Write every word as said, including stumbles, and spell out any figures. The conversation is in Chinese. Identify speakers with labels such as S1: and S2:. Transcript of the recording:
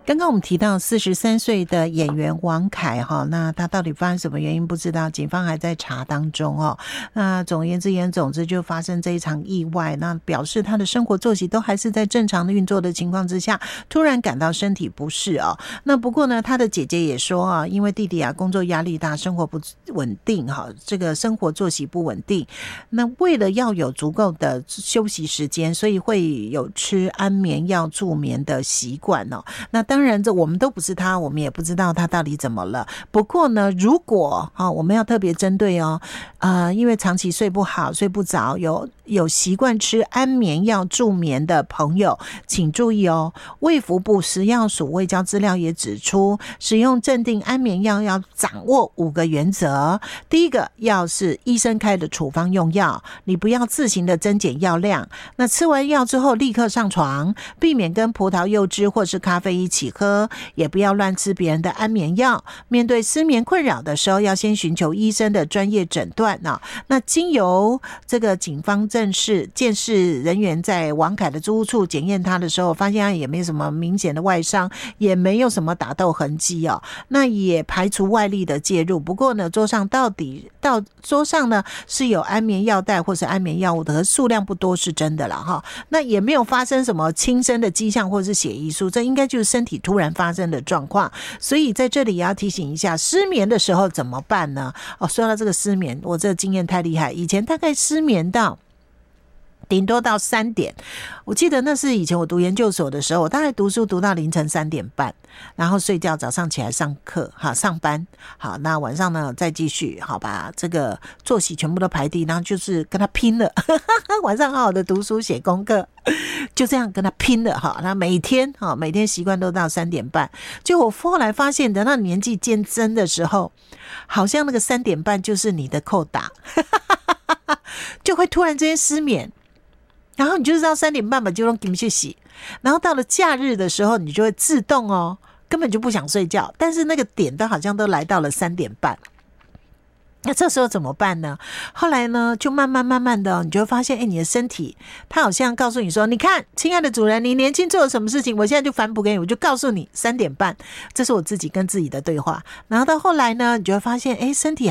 S1: 刚刚我们提到四十三岁的演员王凯哈，那他到底发生什么原因不知道，警方还在查当中哦。那总而言之言总之就发生这一场意外，那表示他的生活作息都还是在正常的运作的情况之下，突然感到身体不适哦。那不过呢，他的姐姐也说啊，因为弟弟啊工作压力大，生活不稳定哈，这个生活作息不稳定，那为了要有足够的休息时间，所以会有吃安眠药助眠的习惯哦。那当然这我们都不是他，我们也不知道他到底怎么了。不过呢，如果、哦、我们要特别针对哦，呃，因为长期睡不好睡不着，有有习惯吃安眠药助眠的朋友请注意哦，卫福部食药署卫教资料也指出，使用镇定安眠药要掌握五个原则。第一个，要是医生开的处方用药，你不要自行的增减药量，那吃完药之后立刻上床，避免跟葡萄柚汁或是咖啡一起喝，也不要乱吃别人的安眠药。面对失眠困扰的时候，要先寻求医生的专业诊断、哦、那经由这个警方正式鉴识人员在王凯的租屋处检验他的时候，发现他也没什么明显的外伤，也没有什么打斗痕迹哦。那也排除外力的介入。不过呢，桌上到底到桌上呢是有安眠药袋或是安眠药物的，可是数量不多是真的啦哈。那也没有发生什么轻生的迹象或是血遗书，这应该就是身体突然发生的状况。所以在这里也要提醒一下，失眠的时候怎么办呢？哦，说到这个失眠，我这个经验太厉害，以前大概失眠到顶多到三点，我记得那是以前我读研究所的时候，我大概读书读到凌晨三点半，然后睡觉，早上起来上课，好上班，好那晚上呢再继续，好把这个作息全部都排地，然后就是跟他拼了，晚上好好的读书写功课，就这样跟他拼了哈。那每天哈每天习惯都到三点半，就我后来发现，等到年纪渐增的时候，好像那个三点半就是你的扣打，就会突然之间失眠。然后你就知道三点半吧就让你去洗，然后到了假日的时候你就会自动哦，根本就不想睡觉，但是那个点都好像都来到了三点半。那这时候怎么办呢？后来呢就慢慢慢慢的、哦、你就会发现，哎，你的身体它好像告诉你说，你看亲爱的主人，你年轻做了什么事情，我现在就反哺给你，我就告诉你三点半，这是我自己跟自己的对话。然后到后来呢，你就会发现，哎，身体